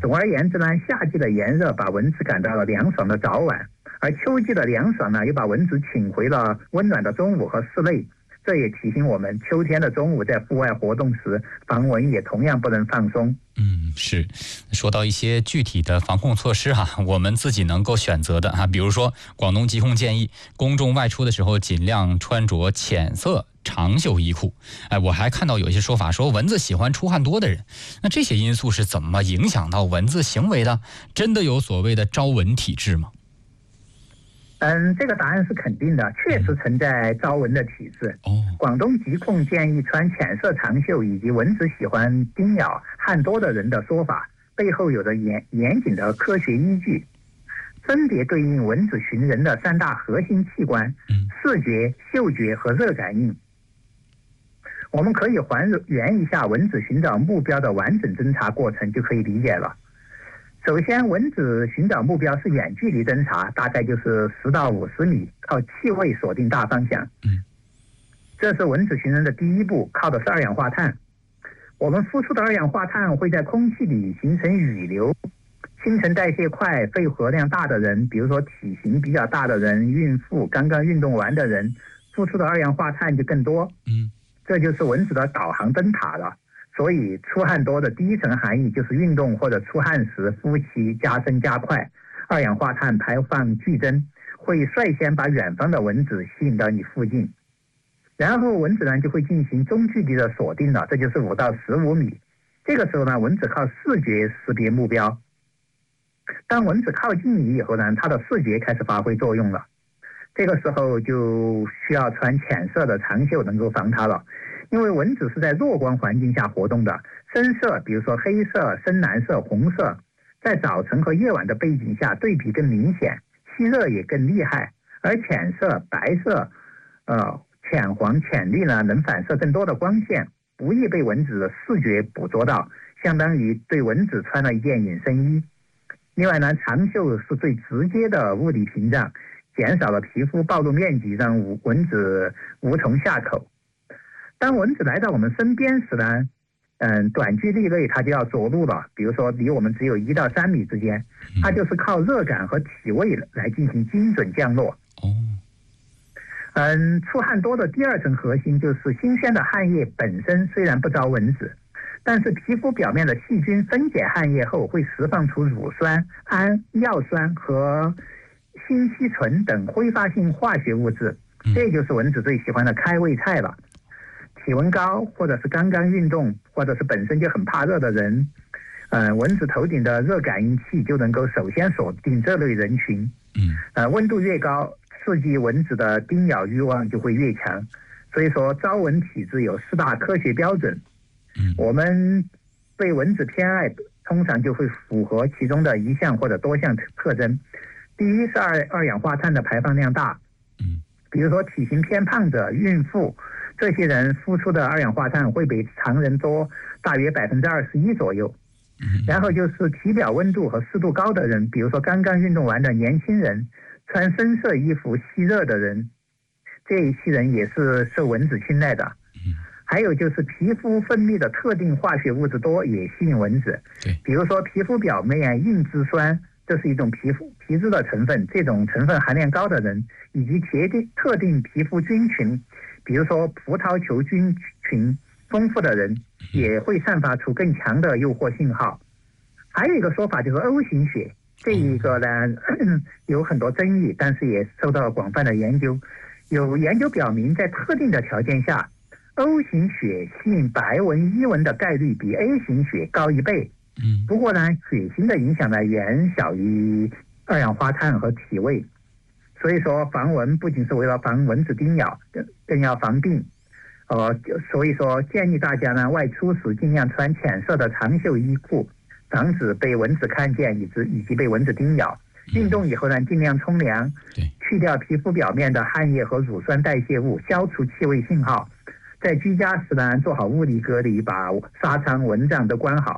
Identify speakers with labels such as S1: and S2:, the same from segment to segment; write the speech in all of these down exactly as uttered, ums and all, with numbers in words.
S1: 总而言之呢，夏季的炎热把蚊子赶到了凉爽的早晚，而秋季的凉爽呢，又把蚊子请回了温暖的中午和室内。这也提醒我们，秋天的中午在户外活动时，防蚊也同样不能放松。
S2: 嗯，是。说到一些具体的防控措施哈、啊，我们自己能够选择的啊，比如说广东疾控建议，公众外出的时候尽量穿着浅色长袖衣裤。哎，我还看到有一些说法说蚊子喜欢出汗多的人，那这些因素是怎么影响到蚊子行为的？真的有所谓的招蚊体质吗？
S1: 嗯，这个答案是肯定的，确实存在招蚊的体质。
S2: 哦，
S1: 广东疾控建议穿浅色长袖，以及蚊子喜欢叮咬汗多的人的说法，背后有着严严谨的科学依据，分别对应蚊子寻人的三大核心器官：视觉、嗅觉和热感应。我们可以还原一下蚊子寻找目标的完整侦查过程，就可以理解了。首先，蚊子寻找目标是远距离侦查，大概就是十到五十米，靠气味锁定大方向。
S2: 嗯，
S1: 这是蚊子寻人的第一步，靠的是二氧化碳。我们呼出的二氧化碳会在空气里形成雨流，新陈代谢快、肺活量大的人，比如说体型比较大的人、孕妇、刚刚运动完的人，呼出的二氧化碳就更多。
S2: 嗯，
S1: 这就是蚊子的导航灯塔了。所以出汗多的第一层含义就是运动或者出汗时呼吸加深加快，二氧化碳排放剧增，会率先把远方的蚊子吸引到你附近。然后蚊子呢就会进行中距离的锁定了，这就是五到十五米。这个时候呢，蚊子靠视觉识别目标。当蚊子靠近你以后呢，它的视觉开始发挥作用了。这个时候就需要穿浅色的长袖能够防它了。因为蚊子是在弱光环境下活动的，深色，比如说黑色、深蓝色、红色，在早晨和夜晚的背景下对比更明显，吸热也更厉害。而浅色、白色、呃浅黄、浅绿呢，能反射更多的光线，不易被蚊子的视觉捕捉到，相当于对蚊子穿了一件隐身衣。另外呢，长袖是最直接的物理屏障，减少了皮肤暴露面积，让蚊子无从下口。当蚊子来到我们身边时呢，嗯，短距离内它就要着陆了，比如说离我们只有一到三米之间，它就是靠热感和体味来进行精准降落。
S2: 哦，
S1: 嗯，出汗多的第二层核心就是新鲜的汗液本身虽然不招蚊子，但是皮肤表面的细菌分解汗液后会释放出乳酸、氨、尿酸和辛烯醇等挥发性化学物质，这就是蚊子最喜欢的开胃菜了。体温高，或者是刚刚运动，或者是本身就很怕热的人，呃，蚊子头顶的热感应器就能够首先锁定这类人群。
S2: 嗯，
S1: 呃，温度越高，刺激蚊子的叮咬欲望就会越强。所以说，招蚊体质有四大科学标准。
S2: 嗯，
S1: 我们对蚊子偏爱，通常就会符合其中的一项或者多项特征。第一是二二氧化碳的排放量大。
S2: 嗯，
S1: 比如说体型偏胖者、孕妇。这些人呼出的二氧化碳会比常人多大约百分之二十一左右。然后就是体表温度和湿度高的人，比如说刚刚运动完的年轻人，穿深色衣服吸热的人，这一批人也是受蚊子青睐的。还有就是皮肤分泌的特定化学物质多，也吸引蚊子。比如说皮肤表面硬脂酸，这是一种皮肤皮质的成分，这种成分含量高的人，以及特定特定皮肤菌群，比如说葡萄球菌群丰富的人，也会散发出更强的诱惑信号。还有一个说法就是 O 型血，这一个呢有很多争议，但是也受到广泛的研究。有研究表明，在特定的条件下 ，O 型血吸引白蚊、伊蚊的概率比 A 型血高一倍。不过呢，血型的影响呢远小于二氧化碳和体味。所以说，防蚊不仅是为了防蚊子叮咬，更更要防病。呃，所以说建议大家呢外出时尽量穿浅色的长袖衣裤，防止被蚊子看见以及以及被蚊子叮咬。运动以后呢，尽量冲凉，去掉皮肤表面的汗液和乳酸代谢物，消除气味信号。在居家时呢，做好物理隔离，把纱窗、蚊帐都关好，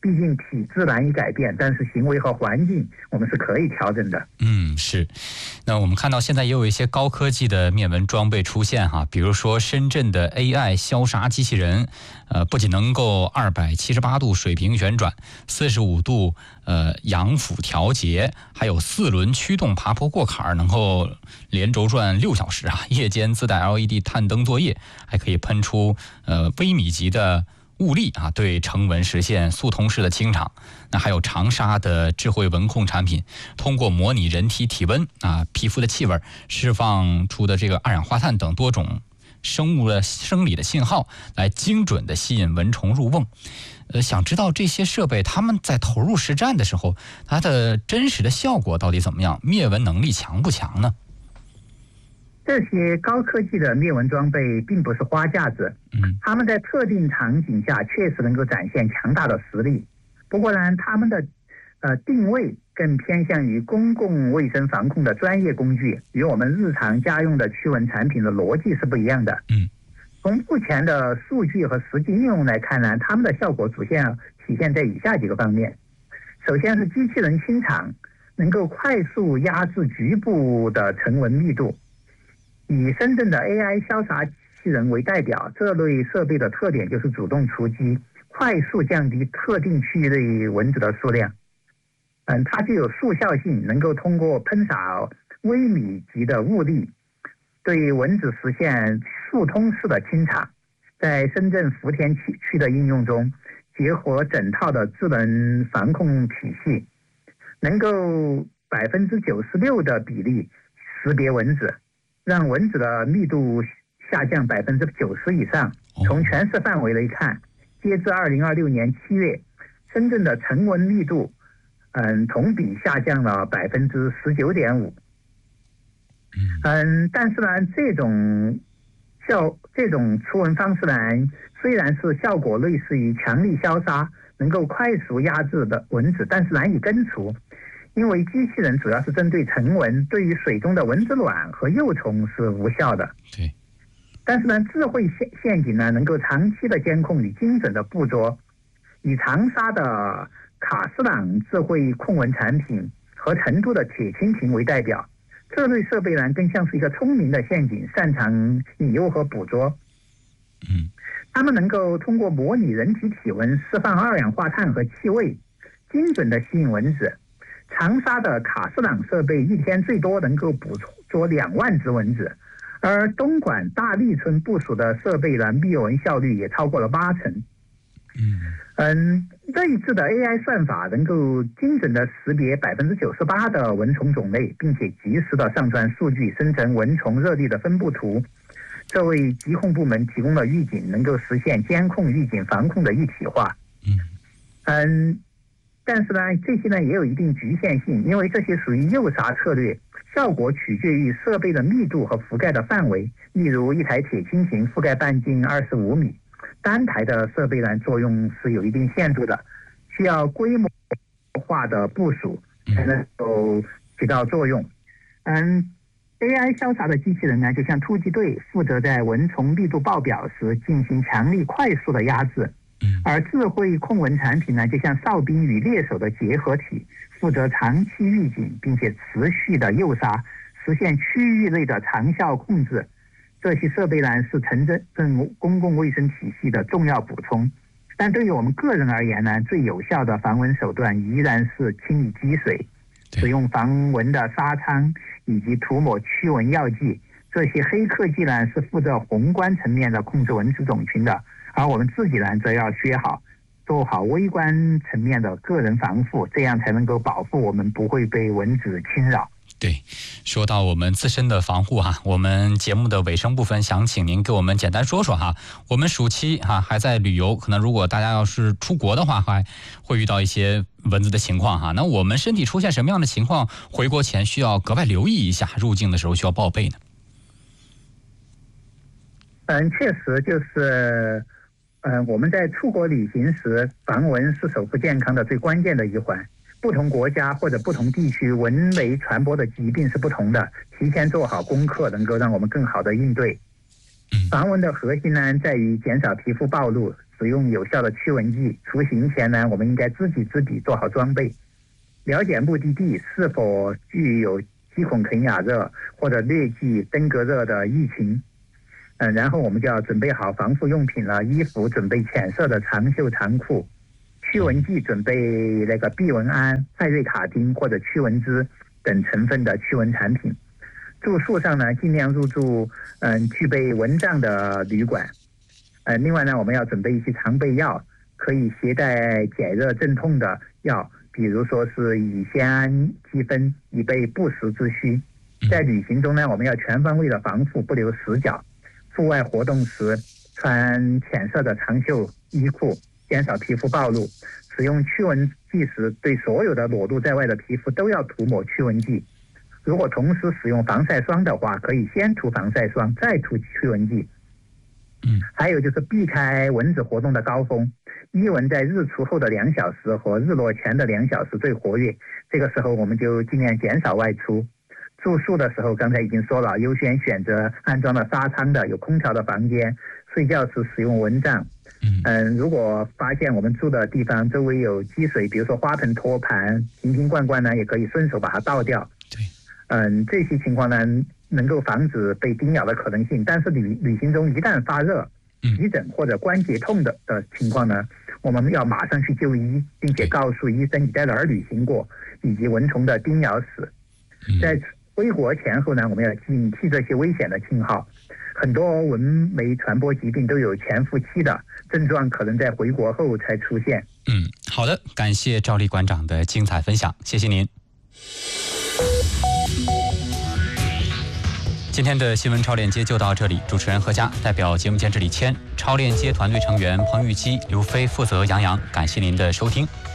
S1: 毕竟体质难以改变，但是行为和环境我们是可以调整的。
S2: 嗯，是。那我们看到现在也有一些高科技的灭蚊装备出现哈，比如说深圳的 A I 消杀机器人，呃，不仅能够二百七十八度水平旋转，四十五度呃仰俯调节，还有四轮驱动爬坡过坎，能够连轴转六小时啊，夜间自带 L E D 探灯作业，还可以喷出呃微米级的物力啊，对成蚊实现速通式的清场。那还有长沙的智慧蚊控产品，通过模拟人体体温啊、皮肤的气味，释放出的这个二氧化碳等多种生物的生理的信号，来精准的吸引蚊虫入瓮。呃，想知道这些设备他们在投入实战的时候，它的真实的效果到底怎么样？灭蚊能力强不强呢？
S1: 这些高科技的灭蚊装备并不是花架子，嗯，他们在特定场景下确实能够展现强大的实力。不过呢，他们的呃定位更偏向于公共卫生防控的专业工具，与我们日常家用的驱蚊产品的逻辑是不一样的。
S2: 嗯，
S1: 从目前的数据和实际应用来看呢，他们的效果主要体现在以下几个方面。首先是机器人清场，能够快速压制局部的成蚊密度。以深圳的 A I 消杀机器人为代表，这类设备的特点就是主动出击，快速降低特定区域内蚊子的数量。嗯，它具有速效性，能够通过喷洒微米级的物力，对蚊子实现速通式的清场。在深圳福田区的应用中，结合整套的智能防控体系，能够百分之九十六的比例识别蚊子，让蚊子的密度下降百分之九十以上。从全市范围来看，截至二零二六年七月，深圳的成蚊密度，嗯，同比下降了百分之十九点五。嗯，但是呢，这种效这种除蚊方式呢，虽然是效果类似于强力消杀，能够快速压制的蚊子，但是难以根除。因为机器人主要是针对成蚊，对于水中的蚊子卵和幼虫是无效的。
S2: 对。
S1: 但是呢，智慧陷陷阱呢，能够长期的监控与精准的捕捉。以长沙的卡斯朗智慧控蚊产品和成都的铁蜻蜓为代表，这类设备呢，更像是一个聪明的陷阱，擅长引诱和捕捉。
S2: 嗯，
S1: 它们能够通过模拟人体体温，释放二氧化碳和气味，精准的吸引蚊子。长沙的卡斯朗设备一天最多能够捕捉两万只蚊子，而东莞大利村部署的设备的灭蚊效率也超过了八成。
S2: 嗯
S1: 嗯，这一次的 A I 算法能够精准的识别百分之九十八的蚊虫种类，并且及时的上传数据，生成蚊虫热力的分布图，这为疾控部门提供了预警，能够实现监控、预警、防控的一体化。
S2: 嗯
S1: 嗯。但是呢，这些呢也有一定局限性，因为这些属于诱杀策略，效果取决于设备的密度和覆盖的范围。例如，一台铁蜻蜓覆盖半径二十五米，单台的设备呢作用是有一定限度的，需要规模化的部署才能够起到作用。嗯 ，A I 消杀的机器人呢，就像突击队，负责在蚊虫密度爆表时进行强力、快速的压制。而智慧控蚊产品呢，就像哨兵与猎手的结合体，负责长期预警，并且持续的诱杀，实现区域内的长效控制。这些设备呢，是城镇公共卫生体系的重要补充。但对于我们个人而言呢，最有效的防蚊手段依然是清理积水，使用防蚊的纱仓以及涂抹驱蚊药剂。这些黑科技呢，是负责宏观层面的控制蚊子种群的。而我们自己呢，则要学好，做好微观层面的个人防护，这样才能够保护我们不会被蚊子侵扰。
S2: 对，说到我们自身的防护哈，我们节目的尾声部分想请您给我们简单说说哈，我们暑期哈还在旅游，可能如果大家要是出国的话，还会遇到一些蚊子的情况哈。那我们身体出现什么样的情况，回国前需要格外留意一下，入境的时候需要报备呢？
S1: 嗯，确实就是。嗯，我们在出国旅行时，防蚊是守护健康的最关键的一环。不同国家或者不同地区蚊媒传播的疾病是不同的，提前做好功课，能够让我们更好的应对。防蚊的核心呢，在于减少皮肤暴露， 使用有效的驱蚊剂。出行前呢，我们应该知己知彼，做好装备，了解目的地是否具有鸡孔肯雅热或者疟疾、登革热的疫情。嗯，然后我们就要准备好防护用品了，衣服准备浅色的长袖长裤，驱蚊剂准备那个避蚊胺、艾瑞卡丁或者驱蚊汁等成分的驱蚊产品。住宿上呢，尽量入住嗯具备蚊帐的旅馆。呃，另外呢，我们要准备一些常备药，可以携带解热镇痛的药，比如说是乙酰氨基酚，以备不时之需。在旅行中呢，我们要全方位的防护，不留死角。户外活动时穿浅色的长袖衣裤，减少皮肤暴露。使用驱蚊剂时，对所有的裸露在外的皮肤都要涂抹驱蚊剂。如果同时使用防晒霜的话，可以先涂防晒霜，再涂驱蚊剂。
S2: 嗯，
S1: 还有就是避开蚊子活动的高峰，伊蚊在日出后的两小时和日落前的两小时最活跃，这个时候我们就尽量减少外出。住宿的时候，刚才已经说了，优先选择安装了纱窗的、有空调的房间。睡觉时使用蚊帐。嗯、呃，如果发现我们住的地方周围有积水，比如说花盆、托盘、瓶瓶罐罐呢，也可以顺手把它倒掉。
S2: 对，
S1: 嗯、呃，这些情况呢，能够防止被叮咬的可能性。但是旅旅行中一旦发热、急诊或者关节痛的的情况呢，我们要马上去就医，并且告诉医生你在哪儿旅行过，以及蚊虫的叮咬史。在回国前后呢，我们要警惕这些危险的信号。很多蚊媒传播疾病都有潜伏期的，症状可能在回国后才出现。
S2: 嗯，好的，感谢赵立馆长的精彩分享，谢谢您。今天的新闻超链接就到这里，主持人何佳，代表节目监制李谦，超链接团队成员彭玉基、刘飞负责杨洋，感谢您的收听。